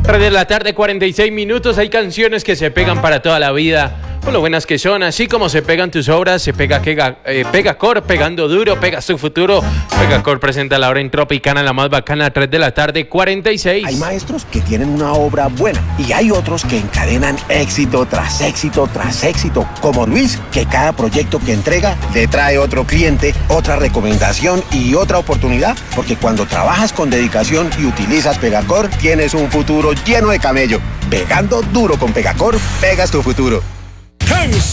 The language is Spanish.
3 de la tarde, 46 minutos. Hay canciones que se pegan para toda la vida, por lo buenas que son. Así como se pegan tus obras, se pega Pegacor, pegando duro, pega su futuro. Pegacor presenta la hora en Tropicana, la más bacana, 3 de la tarde, 46. Hay maestros que tienen una obra buena y hay otros que encadenan éxito tras éxito tras éxito, como Luis, que cada proyecto que entrega le trae otro cliente, otra recomendación y otra oportunidad, porque cuando trabajas con dedicación y utilizas Pegacor, tienes un futuro lleno de camello. Pegando duro con Pegacor, pegas tu futuro. Hans